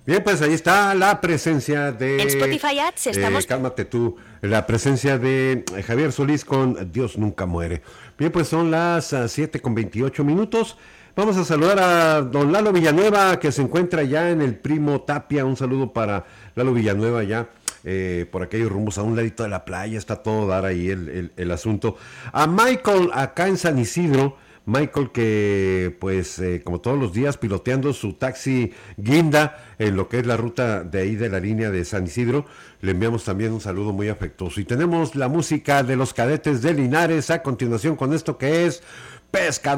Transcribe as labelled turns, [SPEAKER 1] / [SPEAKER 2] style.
[SPEAKER 1] Bien, pues ahí está la presencia de...
[SPEAKER 2] En Spotify Ads estamos...
[SPEAKER 1] cálmate tú, la presencia de Javier Solís con Dios nunca muere. Bien, pues son las 7:28. Vamos a saludar a don Lalo Villanueva, que se encuentra ya en el Primo Tapia. Un saludo para Lalo Villanueva ya. Por aquellos rumbos a un ladito de la playa, está todo dar ahí el asunto. A Michael acá en San Isidro, Michael que pues como todos los días piloteando su taxi Guinda en lo que es la ruta de ahí de la línea de San Isidro, le enviamos también un saludo muy afectuoso. Y tenemos la música de los Cadetes de Linares a continuación con esto que es Pescador.